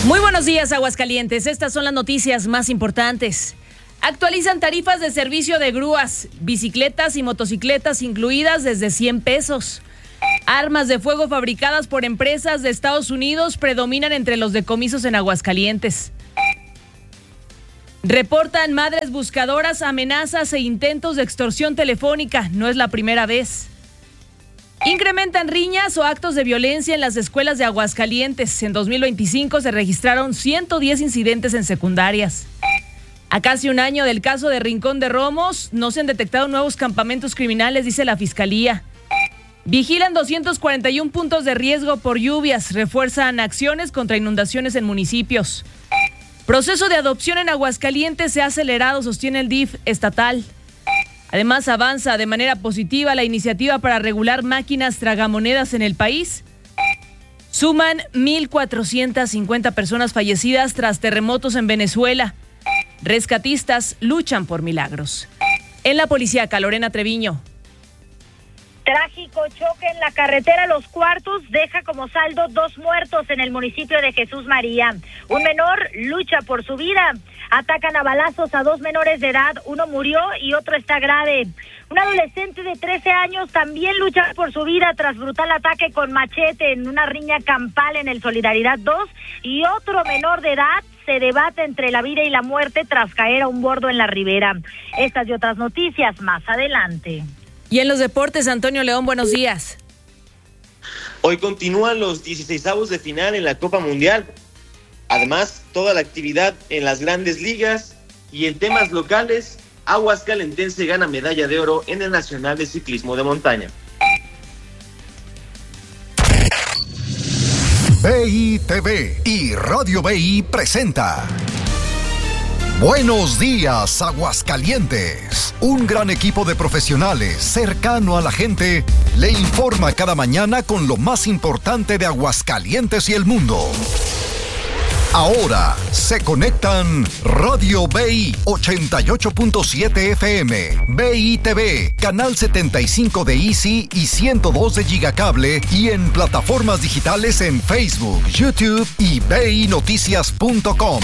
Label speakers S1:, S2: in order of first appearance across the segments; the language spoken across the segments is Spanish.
S1: Muy buenos días, Aguascalientes. Estas son las noticias más importantes. Actualizan tarifas de servicio de grúas, bicicletas y motocicletas incluidas desde 100 pesos. Armas de fuego fabricadas por empresas de Estados Unidos predominan entre los decomisos en Aguascalientes. Reportan madres buscadoras amenazas e intentos de extorsión telefónica. No es la primera vez. Incrementan riñas o actos de violencia en las escuelas de Aguascalientes. En 2025 se registraron 110 incidentes en secundarias. A casi un año del caso de Rincón de Romos, no se han detectado nuevos campamentos criminales, dice la Fiscalía. Vigilan 241 puntos de riesgo por lluvias. Refuerzan acciones contra inundaciones en municipios. Proceso de adopción en Aguascalientes se ha acelerado, sostiene el DIF estatal. Además, avanza de manera positiva la iniciativa para regular máquinas tragamonedas en el país. Suman 1,450 personas fallecidas tras terremotos en Venezuela. Rescatistas luchan por milagros. En la policíaca, Lorena Treviño.
S2: Trágico choque en la carretera Los Cuartos deja como saldo 2 muertos en el municipio de Jesús María. Un menor lucha por su vida. Atacan a balazos a 2 menores de edad. Uno murió y otro está grave. Un adolescente de 13 años también lucha por su vida tras brutal ataque con machete en una riña campal en el Solidaridad 2. Y otro menor de edad se debate entre la vida y la muerte tras caer a un bordo en la ribera. Estas y otras noticias más adelante.
S1: Y en los deportes, Antonio León, buenos días.
S3: Hoy continúan los 16avos de final en la Copa Mundial. Además, toda la actividad en las grandes ligas y en temas locales, Aguascalentense gana medalla de oro en el Nacional de Ciclismo de Montaña.
S4: BI TV y Radio BI presenta Buenos días, Aguascalientes. Un gran equipo de profesionales cercano a la gente le informa cada mañana con lo más importante de Aguascalientes y el mundo. Ahora se conectan Radio BI 88.7 FM, BI TV, Canal 75 de Easy y 102 de Gigacable y en plataformas digitales en Facebook, YouTube y BINoticias.com.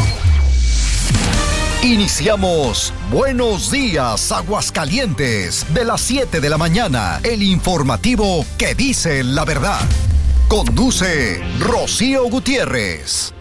S4: Iniciamos Buenos Días, Aguascalientes, de las 7 de la mañana, el informativo que dice la verdad. Conduce Rocío Gutiérrez.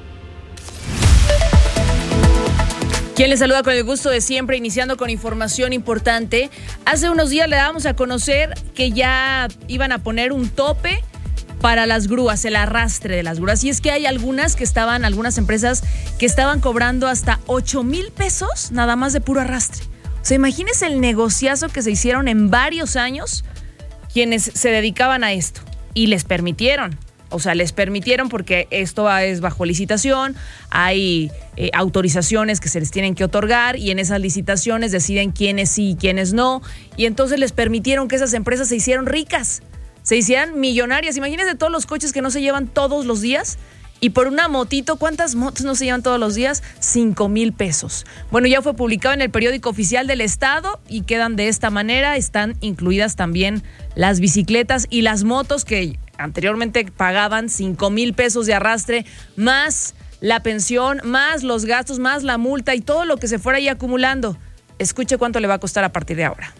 S1: Quien les saluda con el gusto de siempre, iniciando con información importante. Hace unos días le dábamos a conocer que ya iban a poner un tope para las grúas, el arrastre de las grúas. Y es que hay algunas empresas que estaban cobrando hasta 8,000 pesos nada más de puro arrastre. O sea, imagínense el negociazo que se hicieron en varios años quienes se dedicaban a esto. Y les permitieron. O sea, les permitieron porque esto es bajo licitación, hay autorizaciones que se les tienen que otorgar y en esas licitaciones deciden quiénes sí y quiénes no. Y entonces les permitieron que esas empresas se hicieran ricas. Se hicieran millonarias. Imagínense todos los coches que no se llevan todos los días. Y por una motito, ¿cuántas motos no se llevan todos los días? 5,000 pesos. Bueno, ya fue publicado en el periódico oficial del Estado y quedan de esta manera. Están incluidas también las bicicletas y las motos que anteriormente pagaban 5,000 pesos de arrastre, más la pensión, más los gastos, más la multa y todo lo que se fuera ahí acumulando. Escuche cuánto le va a costar a partir de ahora.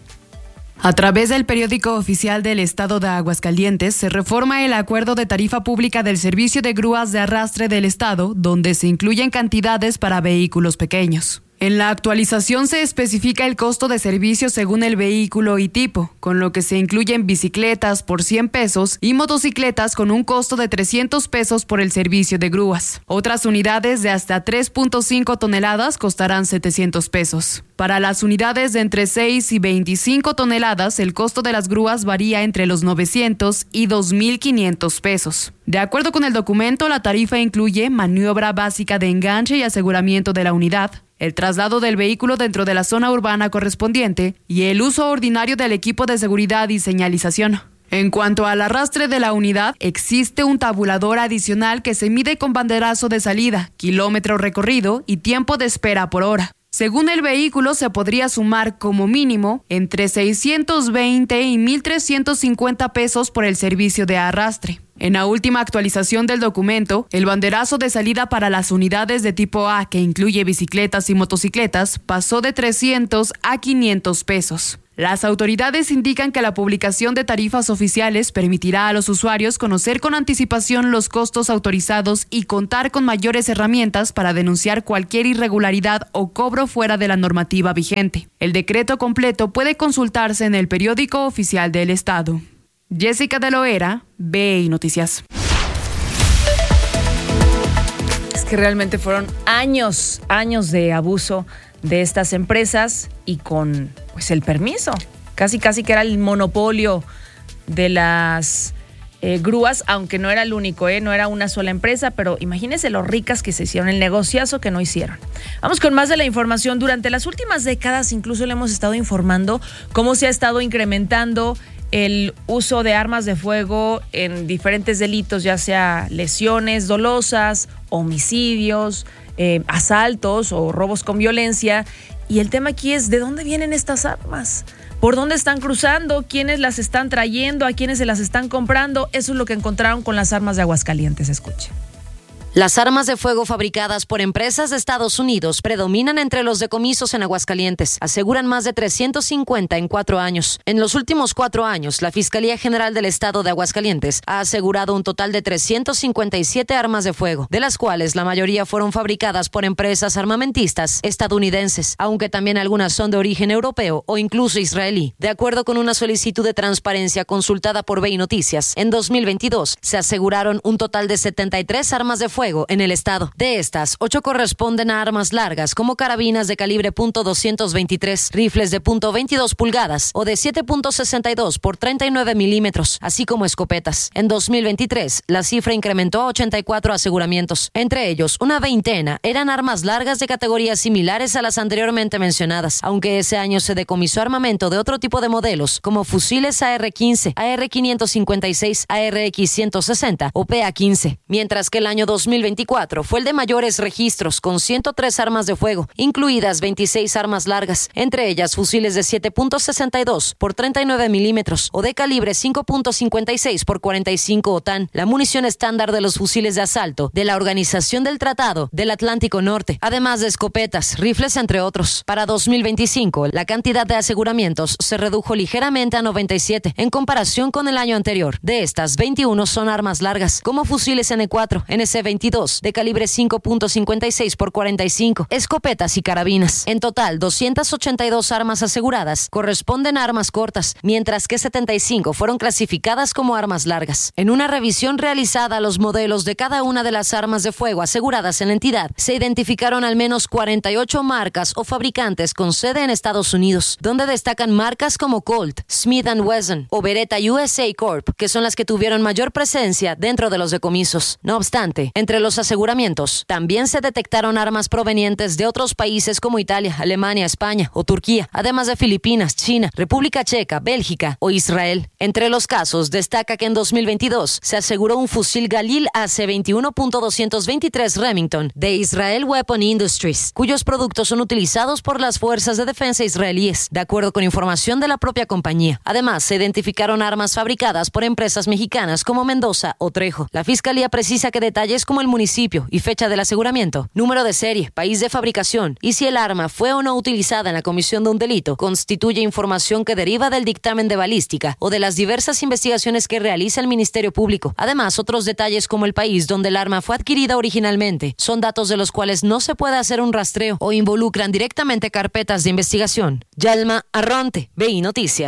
S5: A través del periódico oficial del Estado de Aguascalientes se reforma el acuerdo de tarifa pública del servicio de grúas de arrastre del Estado, donde se incluyen cantidades para vehículos pequeños. En la actualización se especifica el costo de servicio según el vehículo y tipo, con lo que se incluyen bicicletas por 100 pesos y motocicletas con un costo de 300 pesos por el servicio de grúas. Otras unidades de hasta 3.5 toneladas costarán 700 pesos. Para las unidades de entre 6 y 25 toneladas, el costo de las grúas varía entre los 900 y 2,500 pesos. De acuerdo con el documento, la tarifa incluye maniobra básica de enganche y aseguramiento de la unidad, el traslado del vehículo dentro de la zona urbana correspondiente y el uso ordinario del equipo de seguridad y señalización. En cuanto al arrastre de la unidad, existe un tabulador adicional que se mide con banderazo de salida, kilómetro recorrido y tiempo de espera por hora. Según el vehículo, se podría sumar como mínimo entre 620 y 1,350 pesos por el servicio de arrastre. En la última actualización del documento, el banderazo de salida para las unidades de tipo A, que incluye bicicletas y motocicletas, pasó de 300 a 500 pesos. Las autoridades indican que la publicación de tarifas oficiales permitirá a los usuarios conocer con anticipación los costos autorizados y contar con mayores herramientas para denunciar cualquier irregularidad o cobro fuera de la normativa vigente. El decreto completo puede consultarse en el Periódico Oficial del Estado. Jessica de Loera, BI Noticias.
S1: Es que realmente fueron años de abuso de estas empresas y con pues el permiso, casi que era el monopolio de las grúas, aunque no era el único, no era una sola empresa, pero imagínense lo ricas que se hicieron, el negociazo que no hicieron. Vamos con más de la información. Durante las últimas décadas incluso le hemos estado informando cómo se ha estado incrementando el uso de armas de fuego en diferentes delitos, ya sea lesiones dolosas, homicidios, asaltos o robos con violencia. Y el tema aquí es, ¿de dónde vienen estas armas? ¿Por dónde están cruzando? ¿Quiénes las están trayendo? ¿A quiénes se las están comprando? Eso es lo que encontraron con las armas de Aguascalientes. Escuche.
S6: Las armas de fuego fabricadas por empresas de Estados Unidos predominan entre los decomisos en Aguascalientes. Aseguran más de 350 en 4 años. En los últimos 4 años, la Fiscalía General del Estado de Aguascalientes ha asegurado un total de 357 armas de fuego, de las cuales la mayoría fueron fabricadas por empresas armamentistas estadounidenses, aunque también algunas son de origen europeo o incluso israelí. De acuerdo con una solicitud de transparencia consultada por BI Noticias, en 2022 se aseguraron un total de 73 armas de fuego en el estado. De estas, 8 corresponden a armas largas como carabinas de calibre .223, rifles de .22 pulgadas o de 7.62 por 39 milímetros, así como escopetas. En 2023, la cifra incrementó a 84 aseguramientos. Entre ellos, una veintena eran armas largas de categorías similares a las anteriormente mencionadas, aunque ese año se decomisó armamento de otro tipo de modelos, como fusiles AR-15, AR-556, ARX-160 o PA-15, mientras que el año 2024 fue el de mayores registros, con 103 armas de fuego, incluidas 26 armas largas, entre ellas fusiles de 7.62 por 39 milímetros o de calibre 5.56 por 45 OTAN, la munición estándar de los fusiles de asalto de la Organización del Tratado del Atlántico Norte, además de escopetas, rifles, entre otros. Para 2025, la cantidad de aseguramientos se redujo ligeramente a 97 en comparación con el año anterior. De estas, 21 son armas largas, como fusiles N4, NC-22 de calibre 5.56 por 45, escopetas y carabinas. En total, 282 armas aseguradas corresponden a armas cortas, mientras que 75 fueron clasificadas como armas largas. En una revisión realizada a los modelos de cada una de las armas de fuego aseguradas en la entidad, se identificaron al menos 48 marcas o fabricantes con sede en Estados Unidos, donde destacan marcas como Colt, Smith & Wesson o Beretta USA Corp, que son las que tuvieron mayor presencia dentro de los decomisos. No obstante, entre los aseguramientos, también se detectaron armas provenientes de otros países como Italia, Alemania, España o Turquía, además de Filipinas, China, República Checa, Bélgica o Israel. Entre los casos, destaca que en 2022 se aseguró un fusil Galil AC-21.223 Remington de Israel Weapon Industries, cuyos productos son utilizados por las fuerzas de defensa israelíes, de acuerdo con información de la propia compañía. Además, se identificaron armas fabricadas por empresas mexicanas como Mendoza o Trejo. La Fiscalía precisa que detalles como el municipio y fecha del aseguramiento, número de serie, país de fabricación y si el arma fue o no utilizada en la comisión de un delito constituye información que deriva del dictamen de balística o de las diversas investigaciones que realiza el Ministerio Público. Además, otros detalles como el país donde el arma fue adquirida originalmente son datos de los cuales no se puede hacer un rastreo o involucran directamente carpetas de investigación. Yalma Arronte, BI Noticias.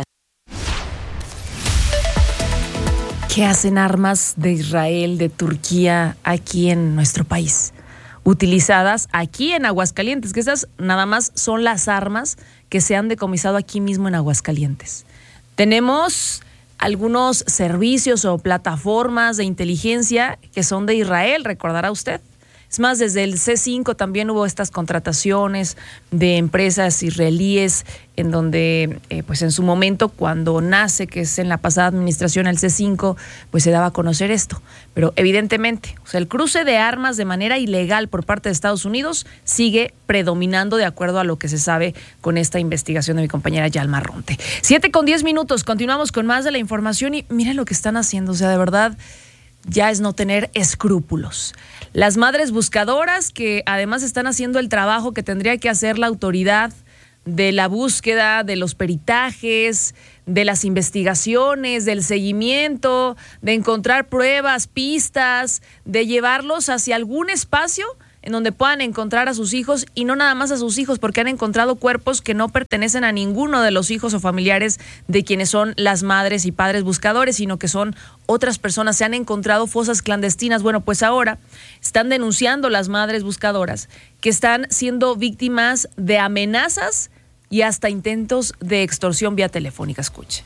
S1: ¿Qué hacen armas de Israel, de Turquía, aquí en nuestro país? Utilizadas aquí en Aguascalientes, que esas nada más son las armas que se han decomisado aquí mismo en Aguascalientes. Tenemos algunos servicios o plataformas de inteligencia que son de Israel, recordará usted. Es más, desde el C5 también hubo estas contrataciones de empresas israelíes en donde, pues en su momento, cuando nace, que es en la pasada administración, el C5, pues se daba a conocer esto. Pero evidentemente, o sea, el cruce de armas de manera ilegal por parte de Estados Unidos sigue predominando de acuerdo a lo que se sabe con esta investigación de mi compañera Yalma Arronte. 7:10, continuamos con más de la información y miren lo que están haciendo, o sea, de verdad. ya es no tener escrúpulos. Las madres buscadoras que además están haciendo el trabajo que tendría que hacer la autoridad de la búsqueda, de los peritajes, de las investigaciones, del seguimiento, de encontrar pruebas, pistas, de llevarlos hacia algún espacio en donde puedan encontrar a sus hijos, y no nada más a sus hijos, porque han encontrado cuerpos que no pertenecen a ninguno de los hijos o familiares de quienes son las madres y padres buscadores, sino que son otras personas. Se han encontrado fosas clandestinas. Bueno, pues ahora están denunciando las madres buscadoras que están siendo víctimas de amenazas y hasta intentos de extorsión vía telefónica. Escuche.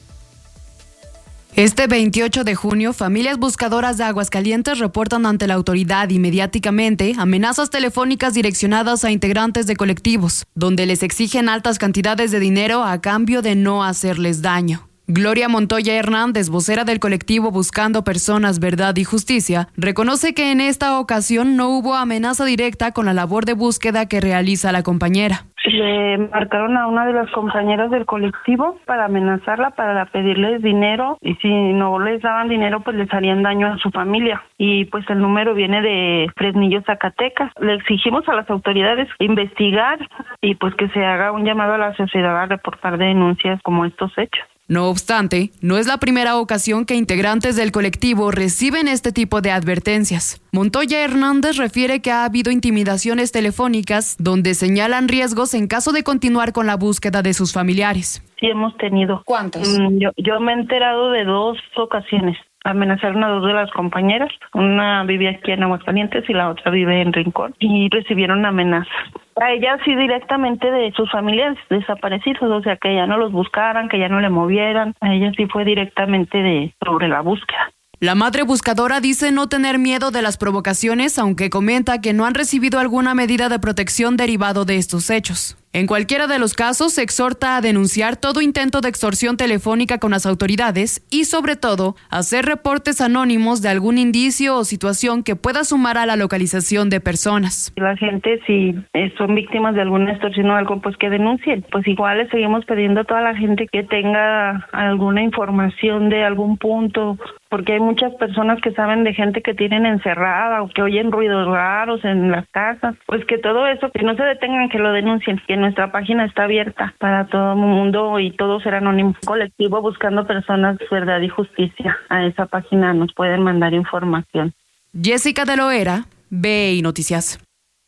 S5: Este 28 de junio, familias buscadoras de Aguascalientes reportan ante la autoridad y mediáticamente amenazas telefónicas direccionadas a integrantes de colectivos, donde les exigen altas cantidades de dinero a cambio de no hacerles daño. Gloria Montoya Hernández, vocera del colectivo Buscando Personas, Verdad y Justicia, reconoce que en esta ocasión no hubo amenaza directa con la labor de búsqueda que realiza la compañera.
S7: Le marcaron a una de las compañeras del colectivo para amenazarla, para pedirles dinero, y si no les daban dinero pues les harían daño a su familia, y pues el número viene de Fresnillo, Zacatecas. Le exigimos a las autoridades investigar y pues que se haga un llamado a la sociedad a reportar denuncias como estos hechos.
S5: No obstante, no es la primera ocasión que integrantes del colectivo reciben este tipo de advertencias. Montoya Hernández refiere que ha habido intimidaciones telefónicas donde señalan riesgos en caso de continuar con la búsqueda de sus familiares.
S7: Sí, hemos tenido.
S5: ¿Cuántos?
S7: Yo me he enterado de 2 ocasiones. Amenazaron a 2 de las compañeras. Una vive aquí en Aguascalientes y la otra vive en Rincón. Y recibieron amenazas. A ella sí directamente de sus familiares desaparecidos, o sea, que ya no los buscaran, que ya no le movieran. A ella sí fue directamente sobre la búsqueda.
S5: La madre buscadora dice no tener miedo de las provocaciones, aunque comenta que no han recibido alguna medida de protección derivado de estos hechos. En cualquiera de los casos, se exhorta a denunciar todo intento de extorsión telefónica con las autoridades y, sobre todo, hacer reportes anónimos de algún indicio o situación que pueda sumar a la localización de personas.
S7: La gente, si son víctimas de alguna extorsión o algo, pues que denuncien. Pues igual le seguimos pidiendo a toda la gente que tenga alguna información de algún punto, porque hay muchas personas que saben de gente que tienen encerrada o que oyen ruidos raros en las casas. Pues que todo eso, que no se detengan, que lo denuncien, que nuestra página está abierta para todo el mundo y todo será anónimo. Colectivo Buscando Personas, Verdad y Justicia. A esa página nos pueden mandar información.
S5: Jessica de Loera, BI Noticias.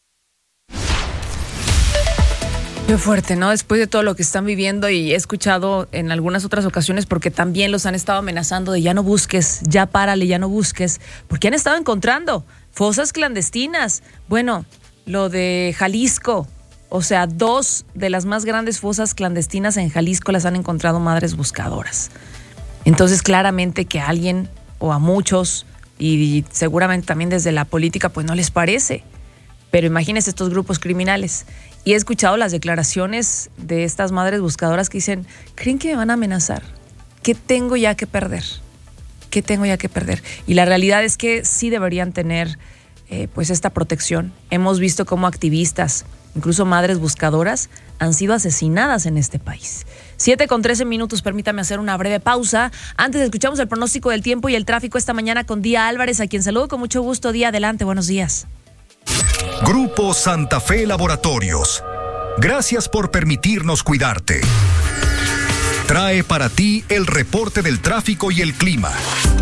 S1: Qué fuerte, ¿no? Después de todo lo que están viviendo, y he escuchado en algunas otras ocasiones, porque también los han estado amenazando de ya no busques, ya párale, ya no busques, porque han estado encontrando fosas clandestinas. Bueno, lo de Jalisco, o sea, 2 de las más grandes fosas clandestinas en Jalisco las han encontrado madres buscadoras. Entonces, claramente que a alguien o a muchos, y seguramente también desde la política, pues no les parece. Pero imagínense estos grupos criminales. Y he escuchado las declaraciones de estas madres buscadoras que dicen, ¿creen que me van a amenazar? ¿Qué tengo ya que perder? ¿Qué tengo ya que perder? Y la realidad es que sí deberían tener pues esta protección. Hemos visto cómo activistas, incluso madres buscadoras, han sido asesinadas en este país. 7:13, permítame hacer una breve pausa. Antes escuchamos el pronóstico del tiempo y el tráfico esta mañana con Día Álvarez, a quien saludo con mucho gusto. Día, adelante, buenos días.
S4: Grupo Santa Fe Laboratorios. Gracias por permitirnos cuidarte. Trae para ti el reporte del tráfico y el clima.